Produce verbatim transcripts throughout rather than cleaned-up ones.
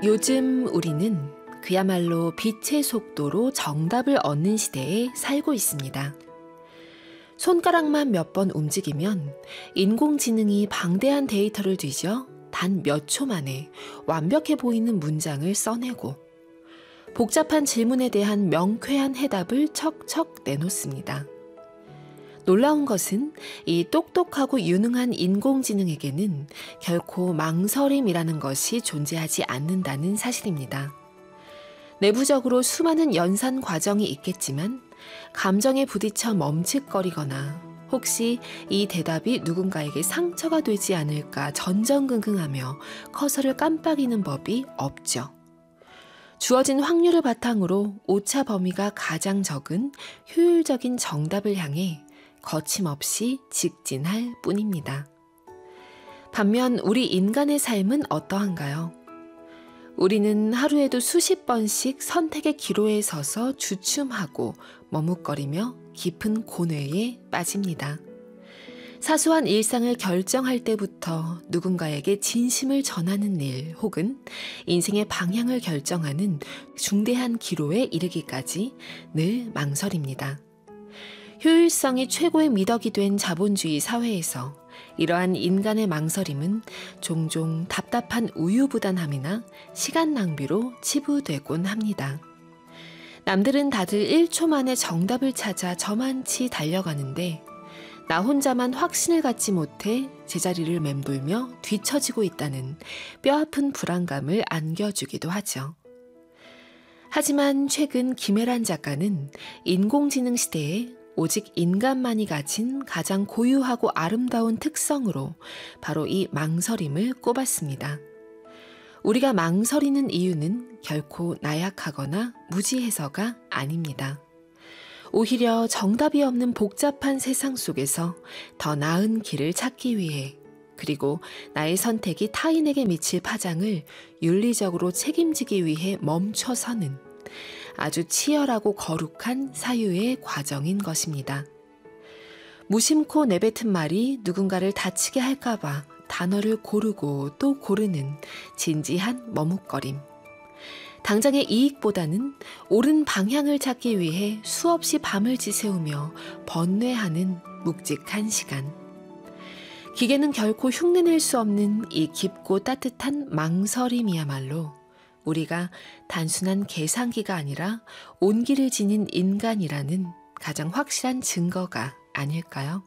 요즘 우리는 그야말로 빛의 속도로 정답을 얻는 시대에 살고 있습니다. 손가락만 몇 번 움직이면 인공지능이 방대한 데이터를 뒤져 단 몇 초 만에 완벽해 보이는 문장을 써내고 복잡한 질문에 대한 명쾌한 해답을 척척 내놓습니다. 놀라운 것은 이 똑똑하고 유능한 인공지능에게는 결코 망설임이라는 것이 존재하지 않는다는 사실입니다. 내부적으로 수많은 연산 과정이 있겠지만 감정에 부딪혀 멈칫거리거나 혹시 이 대답이 누군가에게 상처가 되지 않을까 전전긍긍하며 커서를 깜빡이는 법이 없죠. 주어진 확률을 바탕으로 오차 범위가 가장 적은 효율적인 정답을 향해 거침없이 직진할 뿐입니다. 반면 우리 인간의 삶은 어떠한가요? 우리는 하루에도 수십 번씩 선택의 기로에 서서 주춤하고 머뭇거리며 깊은 고뇌에 빠집니다. 사소한 일상을 결정할 때부터 누군가에게 진심을 전하는 일 혹은 인생의 방향을 결정하는 중대한 기로에 이르기까지 늘 망설입니다. 효율성이 최고의 미덕이 된 자본주의 사회에서 이러한 인간의 망설임은 종종 답답한 우유부단함이나 시간 낭비로 치부되곤 합니다. 남들은 다들 일 초 만에 정답을 찾아 저만치 달려가는데 나 혼자만 확신을 갖지 못해 제자리를 맴돌며 뒤처지고 있다는 뼈아픈 불안감을 안겨주기도 하죠. 하지만 최근 김혜란 작가는 인공지능 시대에 오직 인간만이 가진 가장 고유하고 아름다운 특성으로 바로 이 망설임을 꼽았습니다. 우리가 망설이는 이유는 결코 나약하거나 무지해서가 아닙니다. 오히려 정답이 없는 복잡한 세상 속에서 더 나은 길을 찾기 위해 그리고 나의 선택이 타인에게 미칠 파장을 윤리적으로 책임지기 위해 멈춰서는 아주 치열하고 거룩한 사유의 과정인 것입니다. 무심코 내뱉은 말이 누군가를 다치게 할까봐 단어를 고르고 또 고르는 진지한 머뭇거림. 당장의 이익보다는 옳은 방향을 찾기 위해 수없이 밤을 지새우며 번뇌하는 묵직한 시간. 기계는 결코 흉내낼 수 없는 이 깊고 따뜻한 망설임이야말로 우리가 단순한 계산기가 아니라 온기를 지닌 인간이라는 가장 확실한 증거가 아닐까요?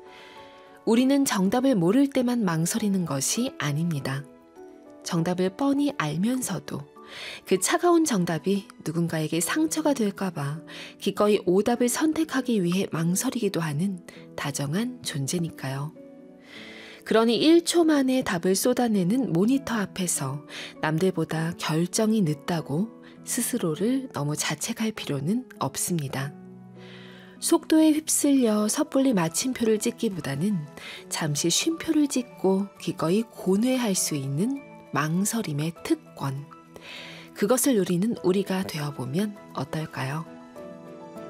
우리는 정답을 모를 때만 망설이는 것이 아닙니다. 정답을 뻔히 알면서도 그 차가운 정답이 누군가에게 상처가 될까봐 기꺼이 오답을 선택하기 위해 망설이기도 하는 다정한 존재니까요. 그러니 일 초 만에 답을 쏟아내는 모니터 앞에서 남들보다 결정이 늦다고 스스로를 너무 자책할 필요는 없습니다. 속도에 휩쓸려 섣불리 마침표를 찍기보다는 잠시 쉼표를 찍고 기꺼이 고뇌할 수 있는 망설임의 특권. 그것을 누리는 우리가 되어보면 어떨까요?